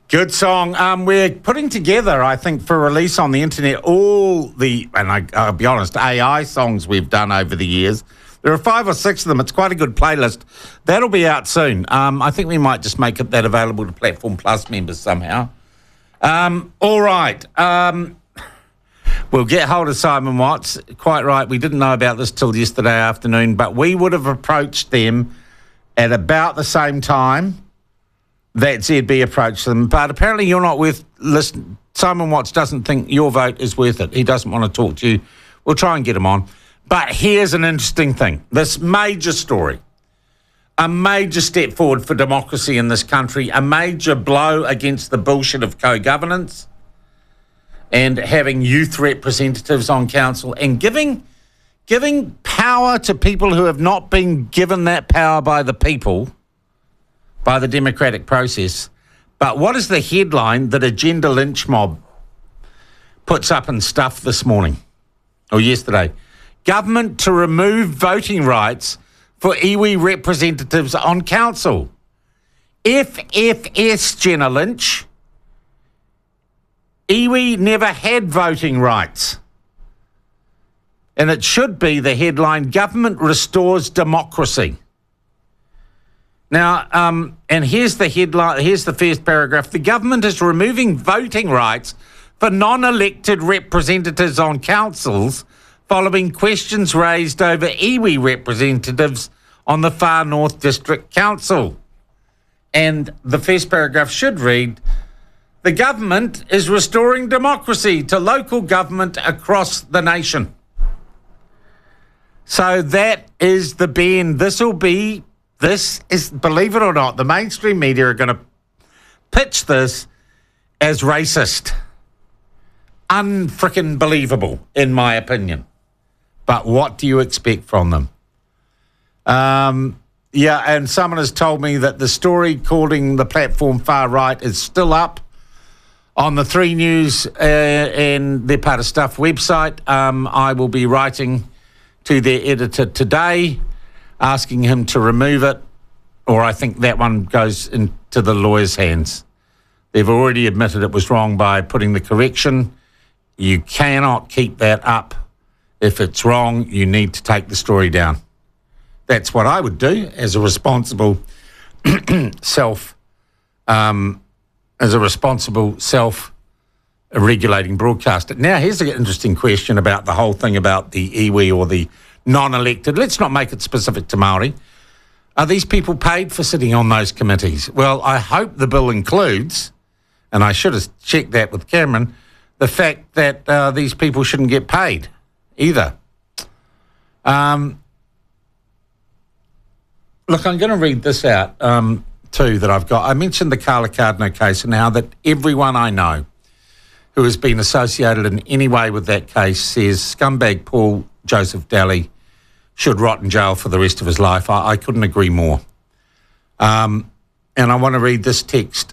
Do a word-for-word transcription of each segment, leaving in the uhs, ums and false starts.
Good song. Um, we're putting together, I think, for release on the internet, all the, and I, I'll be honest, A I songs we've done over the years. There are five or six of them. It's quite a good playlist. That'll be out soon. Um, I think we might just make it that available to Platform Plus members somehow. Um, all right. Um, we'll get hold of Simon Watts. Quite right. We didn't know about this till yesterday afternoon, but we would have approached them at about the same time that Z B approached them. But apparently you're not worth listen. Simon Watts doesn't think your vote is worth it. He doesn't want to talk to you. We'll try and get him on. But here's an interesting thing. This major story, a major step forward for democracy in this country, a major blow against the bullshit of co-governance and having youth representatives on council and giving, giving power to people who have not been given that power by the people, by the democratic process. But what is the headline that Agenda Lynch Mob puts up in Stuff this morning or yesterday? Government to remove voting rights for iwi representatives on council. F F S, Jenna Lynch. Iwi never had voting rights. And it should be the headline, Government Restores Democracy. Now, um, and here's the headline, here's the first paragraph. The government is removing voting rights for non-elected representatives on councils following questions raised over iwi representatives on the Far North District Council. And the first paragraph should read, the government is restoring democracy to local government across the nation. So that is the bend. This will be This is, believe it or not, the mainstream media are going to pitch this as racist. Unfrickin' believable, in my opinion. But what do you expect from them? Um, yeah, and someone has told me that the story calling the platform far right is still up on the Three News uh, and their Part of Stuff website. Um, I will be writing to their editor today, asking him to remove it, or I think that one goes into the lawyer's hands. They've already admitted it was wrong by putting the correction. You cannot keep that up. If it's wrong, you need to take the story down. That's what I would do as a responsible self, um, as a responsible self-regulating broadcaster. Now, here's an interesting question about the whole thing about the iwi or the non-elected. Let's not make it specific to Māori. Are these people paid for sitting on those committees? Well, I hope the bill includes, and I should have checked that with Cameron, the fact that uh, these people shouldn't get paid either. Um, look, I'm going to read this out um, too that I've got. I mentioned the Carla Cardno case and how that everyone I know who has been associated in any way with that case says scumbag Paul Joseph Daly should rot in jail for the rest of his life. I, I couldn't agree more. Um, and I want to read this text.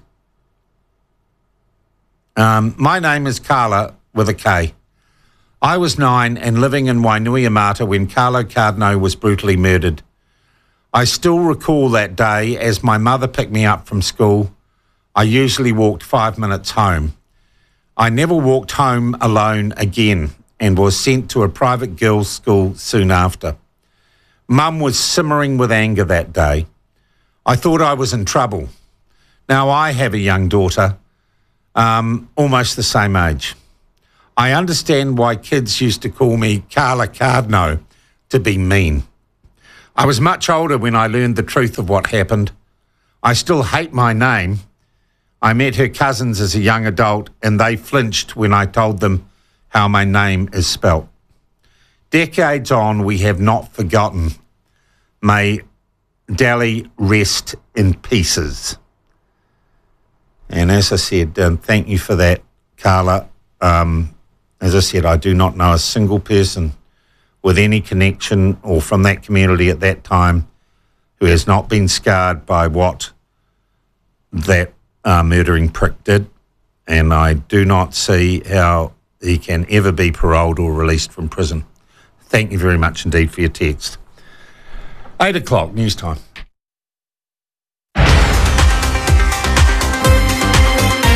Um, my name is Carla with a K. I was nine and living in Wainuiomata when Carlo Cardno was brutally murdered. I still recall that day as my mother picked me up from school. I usually walked five minutes home. I never walked home alone again and was sent to a private girls' school soon after. Mum was simmering with anger that day. I thought I was in trouble. Now I have a young daughter, um, almost the same age. I understand why kids used to call me Carla Cardno to be mean. I was much older when I learned the truth of what happened. I still hate my name. I met her cousins as a young adult and they flinched when I told them how my name is spelt. Decades on, we have not forgotten. May Daly rest in pieces. And as I said, um, thank you for that, Carla. Um, as I said, I do not know a single person with any connection or from that community at that time who has not been scarred by what that uh, murdering prick did. And I do not see how he can ever be paroled or released from prison. Thank you very much indeed for your text. Eight o'clock, news time.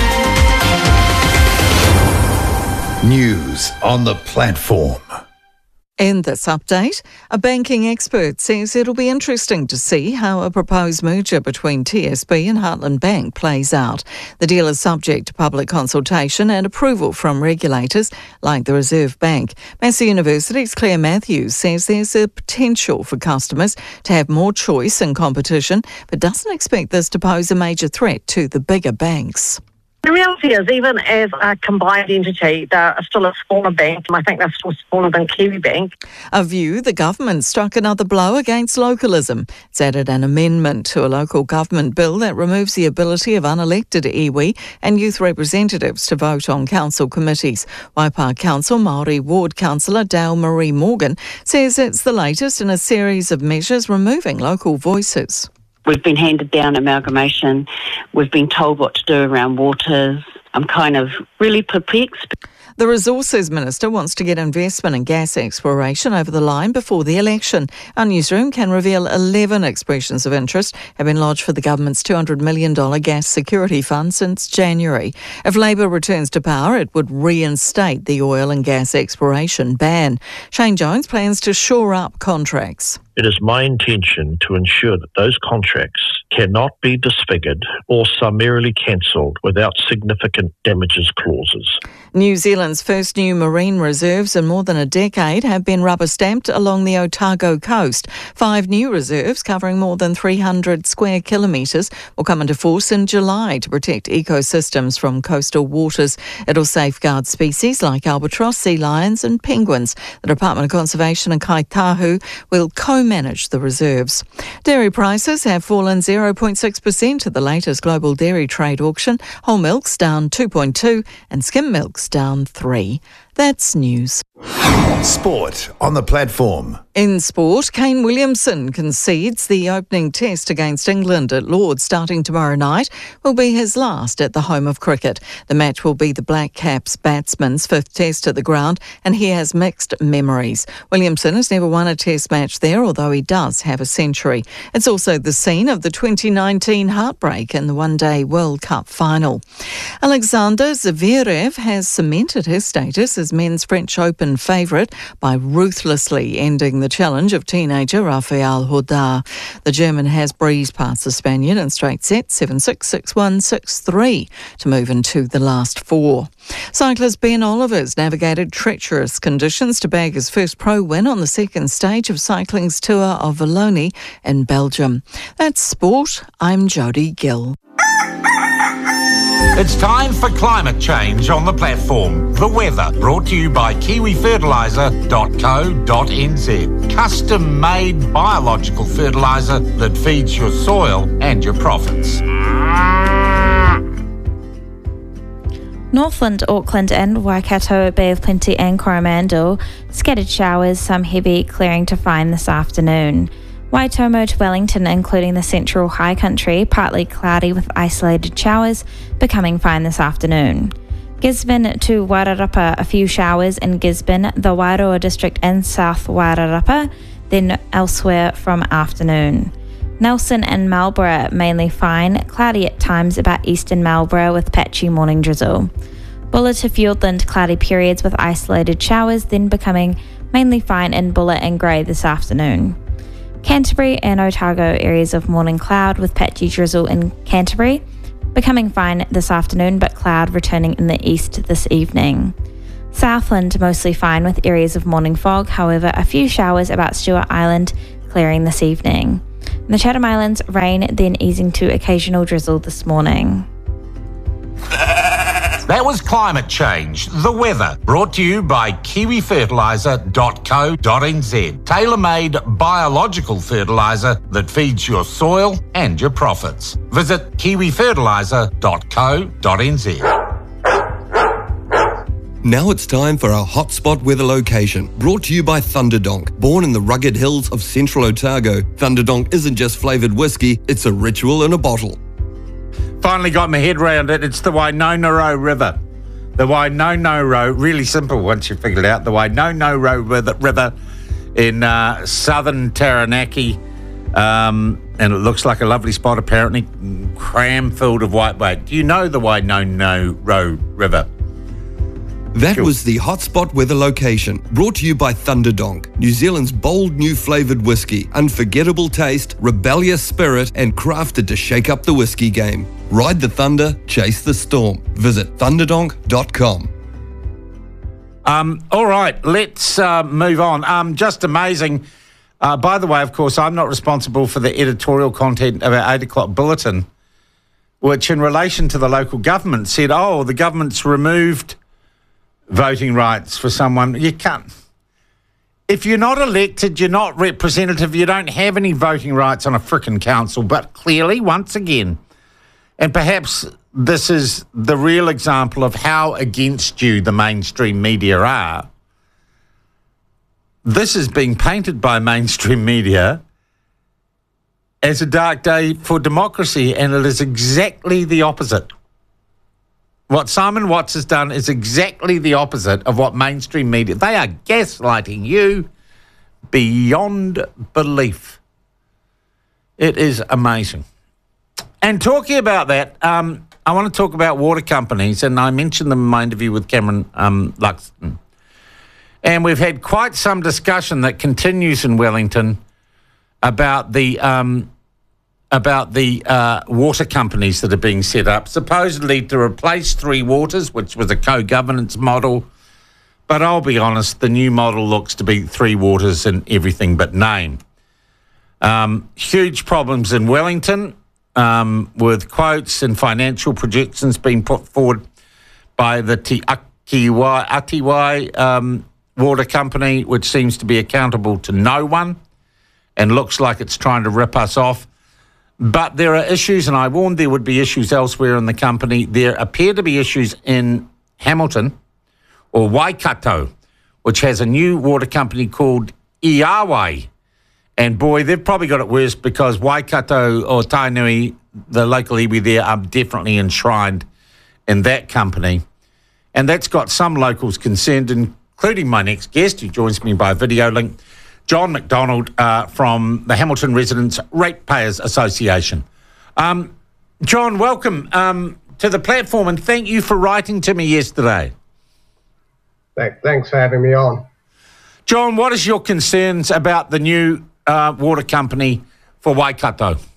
News on the platform. In this update, a banking expert says it'll be interesting to see how a proposed merger between T S B and Heartland Bank plays out. The deal is subject to public consultation and approval from regulators like the Reserve Bank. Massey University's Claire Matthews says there's a potential for customers to have more choice and competition, but doesn't expect this to pose a major threat to the bigger banks. The reality is, even as a combined entity, they're still a smaller bank. I think they're still smaller than Kiwi Bank. A view the government struck another blow against localism. It's added an amendment to a local government bill that removes the ability of unelected iwi and youth representatives to vote on council committees. Waipa Council Māori Ward Councillor Dale Marie Morgan says it's the latest in a series of measures removing local voices. We've been handed down amalgamation. We've been told what to do around waters. I'm kind of really perplexed. The Resources Minister wants to get investment in gas exploration over the line before the election. Our newsroom can reveal eleven expressions of interest have been lodged for the government's two hundred million dollars gas security fund since January. If Labor returns to power, it would reinstate the oil and gas exploration ban. Shane Jones plans to shore up contracts. It is my intention to ensure that those contracts cannot be disfigured or summarily cancelled without significant damages clauses. New Zealand's first new marine reserves in more than a decade have been rubber-stamped along the Otago coast. Five new reserves covering more than three hundred square kilometres will come into force in July to protect ecosystems from coastal waters. It'll safeguard species like albatross, sea lions and penguins. The Department of Conservation and Kaitahu will co-manage the reserves. Dairy prices have fallen zero point six percent at the latest global dairy trade auction. Whole milk's down two point two and skim milk's down three. That's news. Sport on the platform. In sport, Kane Williamson concedes the opening test against England at Lord's starting tomorrow night will be his last at the home of cricket. The match will be the Black Caps batsman's fifth test at the ground and he has mixed memories. Williamson has never won a test match there, although he does have a century. It's also the scene of the twenty nineteen heartbreak in the One-Day World Cup final. Alexander Zverev has cemented his status as men's French Open favourite by ruthlessly ending the challenge of teenager Rafael Nadal. The German has breezed past the Spaniard in straight sets seven six, six one, six three to move into the last four. Cyclist Ben Olivers navigated treacherous conditions to bag his first pro win on the second stage of cycling's Tour of Wallonie in Belgium. That's sport. I'm Jodie Gill. It's time for climate change on the platform. The weather, brought to you by kiwi fertiliser dot co dot n z. Custom-made biological fertiliser that feeds your soil and your profits. Northland, Auckland and Waikato, Bay of Plenty and Coromandel, scattered showers, some heavy clearing to fine this afternoon. Waitomo to Wellington, including the central high country, partly cloudy with isolated showers, becoming fine this afternoon. Gisborne to Wairarapa, a few showers in Gisborne, the Wairoa district and South Wairarapa, then elsewhere from afternoon. Nelson and Marlborough, mainly fine, cloudy at times about eastern Marlborough with patchy morning drizzle. Buller to Fiordland, cloudy periods with isolated showers, then becoming mainly fine in Buller and Grey this afternoon. Canterbury and Otago, areas of morning cloud with patchy drizzle in Canterbury, becoming fine this afternoon but cloud returning in the east this evening. Southland, mostly fine with areas of morning fog, however a few showers about Stewart Island clearing this evening. In the Chatham Islands, rain then easing to occasional drizzle this morning. That was climate change, the weather, brought to you by kiwi fertiliser dot co dot n z. Tailor-made biological fertiliser that feeds your soil and your profits. Visit kiwi fertiliser dot co dot n z. Now it's time for our hotspot weather location, brought to you by Thunderdonk. Born in the rugged hills of central Otago, Thunderdonk isn't just flavoured whiskey, it's a ritual in a bottle. Finally got my head round it. It's the Wainonoro River. The Wainonoro, really simple once you figure it out, the Wainonoro River in uh, southern Taranaki. Um, and it looks like a lovely spot, apparently, cram filled of whitebait. Do you know the Wainonoro River? That Sure. was the Hotspot Weather Location, brought to you by Thunderdonk, New Zealand's bold new flavoured whiskey. Unforgettable taste, rebellious spirit, and crafted to shake up the whiskey game. Ride the thunder, chase the storm. Visit thunderdonk dot com. Um, all right, let's uh, move on. Um, just amazing. Uh, by the way, of course, I'm not responsible for the editorial content of our eight o'clock bulletin, which in relation to the local government said, oh, the government's removed voting rights for someone. You can't. If you're not elected, you're not representative, you don't have any voting rights on a frickin' council. But clearly, once again, and perhaps this is the real example of how against you the mainstream media are, this is being painted by mainstream media as a dark day for democracy, and it is exactly the opposite. What Simon Watts has done is exactly the opposite of what mainstream media... They are gaslighting you beyond belief. It is amazing. And talking about that, um, I want to talk about water companies, and I mentioned them in my interview with Cameron um, Luxton. And we've had quite some discussion that continues in Wellington about the... Um, about the uh, water companies that are being set up, supposedly to replace Three Waters, which was a co-governance model. But I'll be honest, the new model looks to be Three Waters in everything but name. Um, huge problems in Wellington um, with quotes and financial projections being put forward by the Te Atiwai, Atiwai um, Water Company, which seems to be accountable to no one and looks like it's trying to rip us off. But there are issues, and I warned there would be issues elsewhere in the company. There appear to be issues in Hamilton or Waikato, which has a new water company called Iawai. And boy, they've probably got it worse because Waikato or Tainui, the local iwi there, are definitely enshrined in that company. And that's got some locals concerned, including my next guest, who joins me by video link, John McDonald uh, from the Hamilton Residents Ratepayers Association. Um, John, welcome um, to the platform, and thank you for writing to me yesterday. Thanks for having me on. John, what is your concerns about the new uh, water company for Waikato? Uh,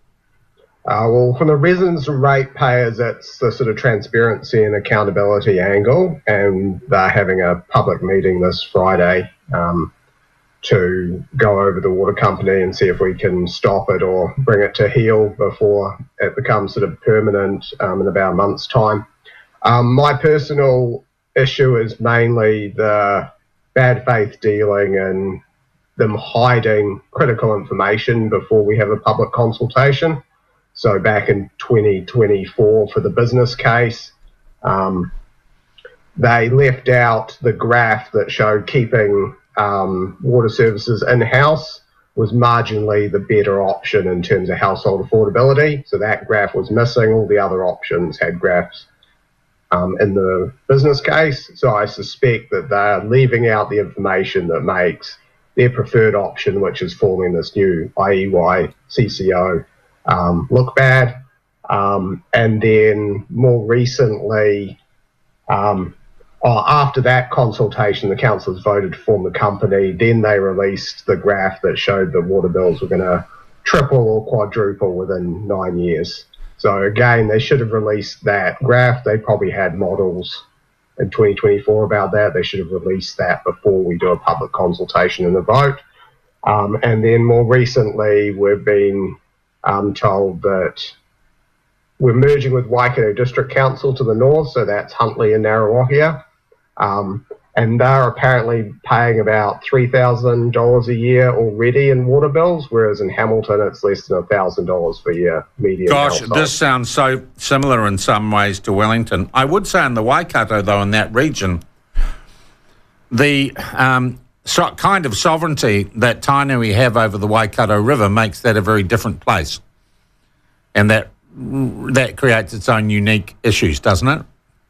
well, from the residents and ratepayers, it's the sort of transparency and accountability angle, and they're having a public meeting this Friday um, to go over the water company and see if we can stop it or bring it to heel before it becomes sort of permanent um, in about a month's time. Um, my personal issue is mainly the bad faith dealing and them hiding critical information before we have a public consultation. So back in twenty twenty-four for the business case, um, they left out the graph that showed keeping Um, water services in-house was marginally the better option in terms of household affordability. So that graph was missing. All the other options had graphs um, in the business case. So I suspect that they're leaving out the information that makes their preferred option, which is forming this new I E Y C C O, um, look bad. Um, and then more recently, um, Oh, after that consultation, the councillors voted to form the company. Then they released the graph that showed that water bills were going to triple or quadruple within nine years. So again, they should have released that graph. They probably had models in twenty twenty-four about that. They should have released that before we do a public consultation and a vote. Um, and then more recently, we've been um, told that we're merging with Waikato District Council to the north, so that's Huntly and Narrawahia. Um, and they're apparently paying about three thousand dollars a year already in water bills, whereas in Hamilton it's less than one thousand dollars for your median Gosh, household. this sounds so similar in some ways to Wellington. I would say in the Waikato, though, in that region, the um, so kind of sovereignty that Tainui have over the Waikato River makes that a very different place. And that that creates its own unique issues, doesn't it?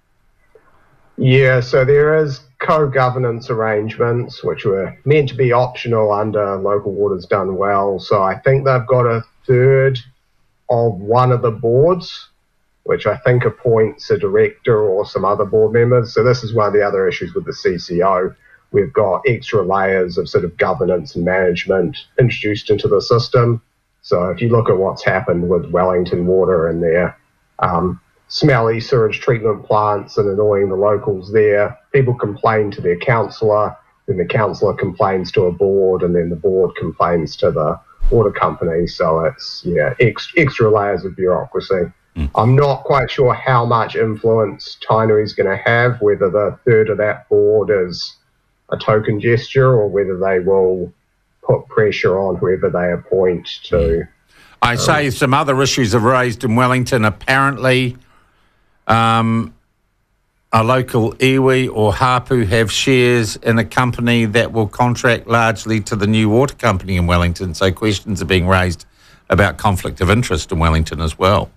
Yeah, so there is co-governance arrangements, which were meant to be optional under Local Waters Done Well. So I think they've got a third of one of the boards, which I think appoints a director or some other board members. So this is one of the other issues with the C C O. We've got extra layers of sort of governance and management introduced into the system. So if you look at what's happened with Wellington Water and their um, smelly sewage treatment plants and annoying the locals there, people complain to their councillor, then the councillor complains to a board, and then the board complains to the water company. So it's, yeah, ex- extra layers of bureaucracy. Mm. I'm not quite sure how much influence Tainui is going to have, whether the third of that board is a token gesture or whether they will put pressure on whoever they appoint to. I um, say some other issues have raised in Wellington. Apparently, um, a local iwi or hapu have shares in a company that will contract largely to the new water company in Wellington. So questions are being raised about conflict of interest in Wellington as well.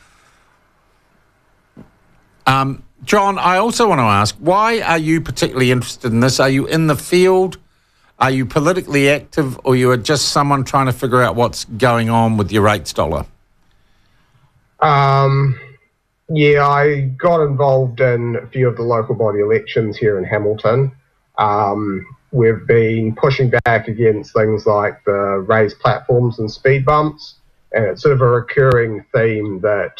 Um, John, I also want to ask, why are you particularly interested in this? Are you in the field? Are you politically active, or you are just someone trying to figure out what's going on with your rates dollar? Um, yeah, I got involved in a few of the local body elections here in Hamilton. Um, we've been pushing back against things like the raised platforms and speed bumps, and it's sort of a recurring theme that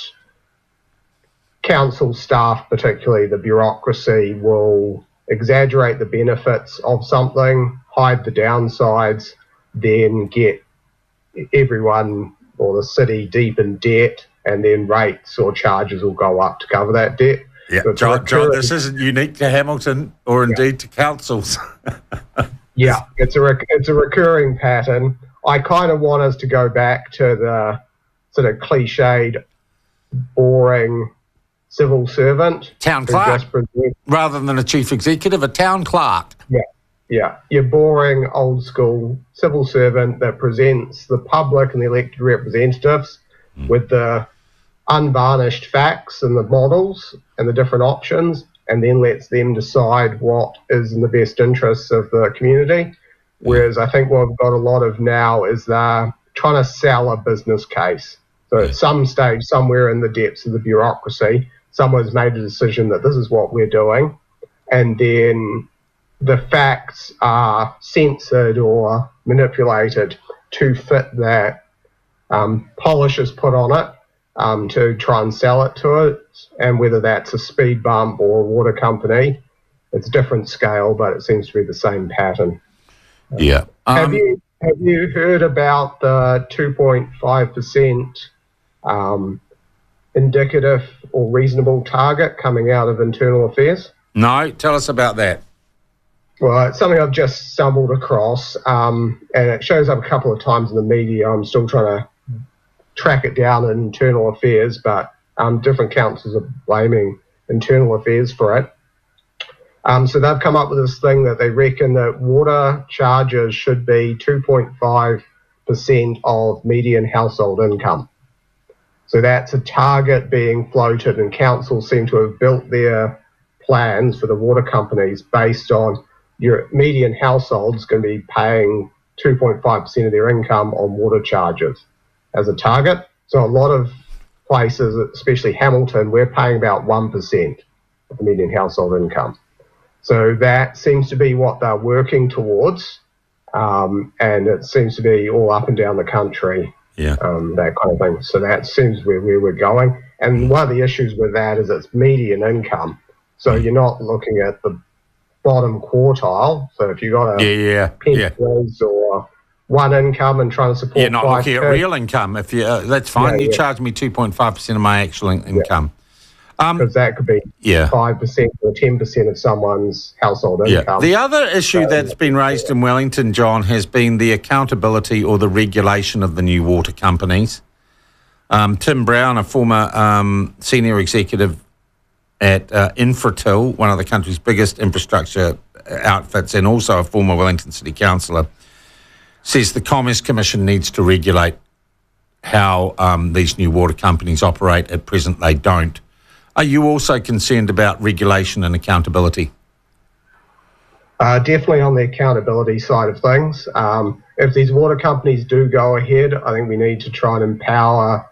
council staff, particularly the bureaucracy, will exaggerate the benefits of something, hide the downsides, then get everyone or the city deep in debt, and then rates or charges will go up to cover that debt. Yeah, so John, John, this isn't unique to Hamilton or indeed yeah. to councils. yeah, it's a rec- it's a recurring pattern. I kind of want us to go back to the sort of cliched, boring civil servant. Town clerk. Rather than a chief executive, a town clerk. Yeah, yeah. Your boring, old school civil servant that presents the public and the elected representatives mm. with the unvarnished facts and the models and the different options, and then lets them decide what is in the best interests of the community. Whereas I think what we've got a lot of now is they're trying to sell a business case. So at some stage, somewhere in the depths of the bureaucracy, someone's made a decision that this is what we're doing, and then the facts are censored or manipulated to fit that. Um, polish is put on it um, to try and sell it to it, and whether that's a speed bump or a water company, it's a different scale, but it seems to be the same pattern. Yeah. Um, have you have you heard about the two point five percent um, indicative or reasonable target coming out of Internal Affairs? No, tell us about that. Well, it's something I've just stumbled across, um, and it shows up a couple of times in the media. I'm still trying to track it down in Internal Affairs, but um, different councils are blaming Internal Affairs for it. Um, so they've come up with this thing that they reckon that water charges should be two point five percent of median household income. So that's a target being floated, and councils seem to have built their plans for the water companies based on your median household is going to be paying two point five percent of their income on water charges as a target. So a lot of places, especially Hamilton, we're paying about one percent of the median household income. So that seems to be what they're working towards, um, and it seems to be all up and down the country. Yeah, um, that kind of thing. So that seems where, where we're going. And one of the issues with that is it's median income. So you're not looking at the bottom quartile. So if you've got a yeah, yeah, yeah. or one income and trying to support You're not looking at real income. If you, uh, that's fine. Yeah, you yeah. charge me two point five percent of my actual in- income. Because um, that could be yeah. five percent or ten percent of someone's household income. Yeah. The other issue so, that's been raised yeah. in Wellington, John, has been the accountability or the regulation of the new water companies. Um, Tim Brown, a former um, senior executive at uh, Infratil, one of the country's biggest infrastructure outfits, and also a former Wellington City Councillor, says the Commerce Commission needs to regulate how um, these new water companies operate. At present, they don't. Are you also concerned about regulation and accountability? Uh, definitely on the accountability side of things. Um, if these water companies do go ahead, I think we need to try and empower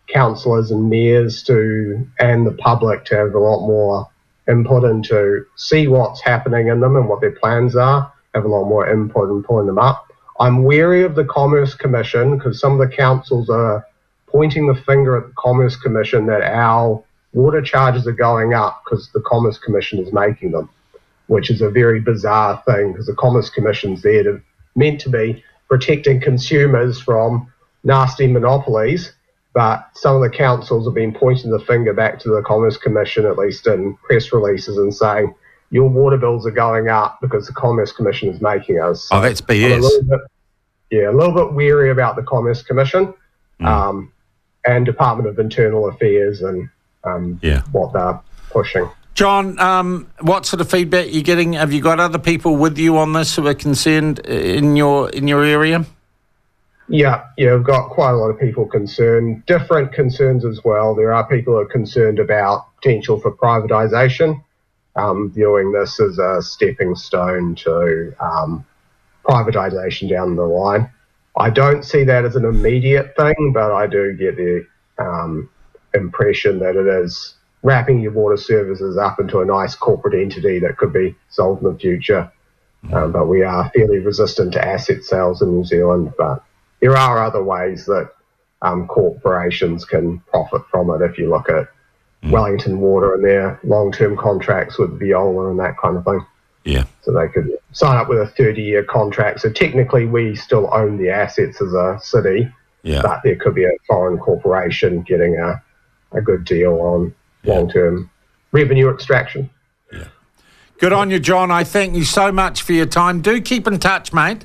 councillors and mayors to, and the public to have a lot more input into see what's happening in them and what their plans are, have a lot more input in pulling them up. I'm wary of the Commerce Commission because some of the councils are pointing the finger at the Commerce Commission that our water charges are going up because the Commerce Commission is making them, which is a very bizarre thing because the Commerce Commission's there to, meant to be protecting consumers from nasty monopolies, but some of the councils have been pointing the finger back to the Commerce Commission, at least in press releases, and saying, your water bills are going up because the Commerce Commission is making us. Oh, that's B S. I'm a little bit, yeah, a little bit weary about the Commerce Commission mm. um, and Department of Internal Affairs and um, yeah. what they're pushing. John, um, what sort of feedback you're getting? Have you got other people with you on this who are concerned in your in your area? Yeah, yeah, we've got quite a lot of people concerned. Different concerns as well. There are people who are concerned about potential for privatisation, um, viewing this as a stepping stone to um, privatisation down the line. I don't see that as an immediate thing, but I do get the um, impression that it is wrapping your water services up into a nice corporate entity that could be sold in the future. Um, but we are fairly resistant to asset sales in New Zealand, but there are other ways that um, corporations can profit from it. If you look at mm. Wellington Water and their long-term contracts with Veolia and that kind of thing. Yeah. So they could sign up with a thirty-year contract. So technically we still own the assets as a city, yeah. but there could be a foreign corporation getting a, a good deal on yeah. long-term revenue extraction. Yeah. Good on you, John. I thank you so much for your time. Do keep in touch, mate.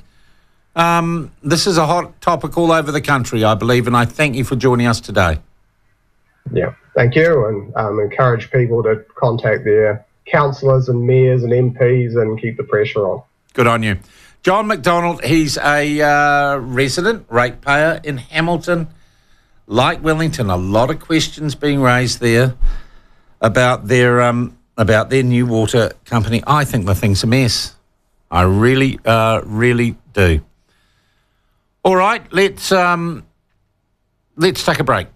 Um, this is a hot topic all over the country, I believe, and I thank you for joining us today. Yeah, thank you, and um, encourage people to contact their councillors and mayors and M Ps and keep the pressure on. Good on you. John McDonald, he's a uh, resident ratepayer in Hamilton. Like Wellington, a lot of questions being raised there about their um, about their new water company. I think the thing's a mess. I really, uh, really do. All right, let's um, let's take a break.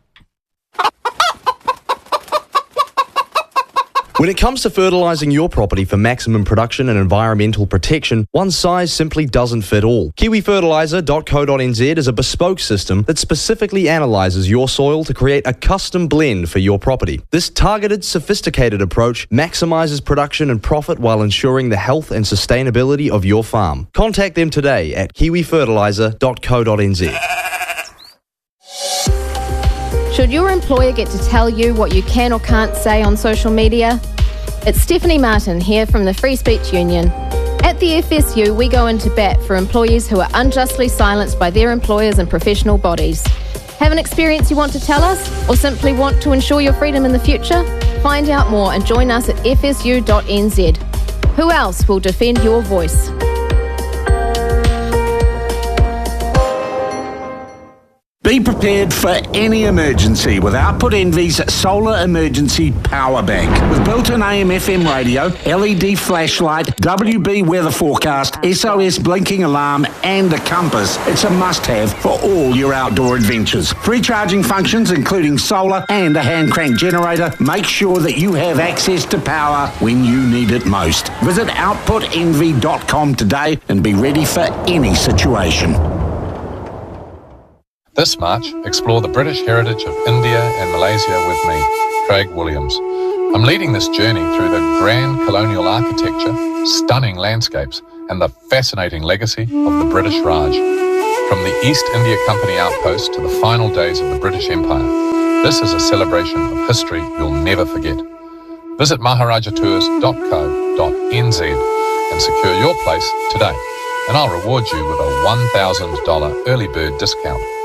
When it comes to fertilising your property for maximum production and environmental protection, one size simply doesn't fit all. kiwi fertiliser dot co dot n z is a bespoke system that specifically analyses your soil to create a custom blend for your property. This targeted, sophisticated approach maximises production and profit while ensuring the health and sustainability of your farm. Contact them today at kiwi fertiliser dot co dot n z. Should your employer get to tell you what you can or can't say on social media? It's Stephanie Martin here from the Free Speech Union. At the F S U, we go into bat for employees who are unjustly silenced by their employers and professional bodies. Have an experience you want to tell us, or simply want to ensure your freedom in the future? Find out more and join us at f s u dot n z. Who else will defend your voice? Be prepared for any emergency with Output Envy's Solar Emergency Power Bank. With built-in A M F M radio, L E D flashlight, W B weather forecast, S O S blinking alarm and a compass, it's a must-have for all your outdoor adventures. Free charging functions including solar and a hand-crank generator. Make sure that you have access to power when you need it most. Visit output envy dot com today and be ready for any situation. This March, explore the British heritage of India and Malaysia with me, Craig Williams. I'm leading this journey through the grand colonial architecture, stunning landscapes, and the fascinating legacy of the British Raj. From the East India Company outpost to the final days of the British Empire, this is a celebration of history you'll never forget. Visit maharaja tours dot co dot n z and secure your place today, and I'll reward you with a one thousand dollars early bird discount.